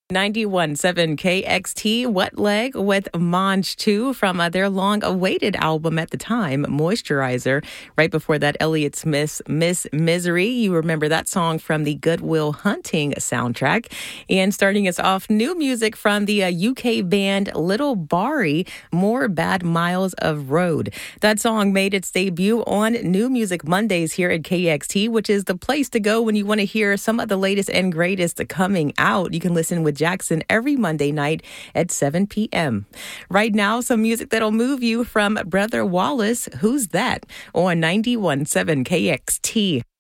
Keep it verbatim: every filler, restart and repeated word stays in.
ninety-one point seven K X T, Wet Leg with Monge two from uh, their long-awaited album at the time, Moisturizer. Right before that, Elliott Smith's Miss Misery. You remember that song from the Good Will Hunting soundtrack. And starting us off, new music from the uh, U K band Little Bari, More Bad Miles of Road. That song made its debut on New Music Mondays here at K X T, which is the place to go when you want to hear some of the latest and greatest coming out. You can listen with Jackson every Monday night at seven p.m. Right now, some music that'll move you from Brother Wallace, Who's That? On ninety-one point seven K X T.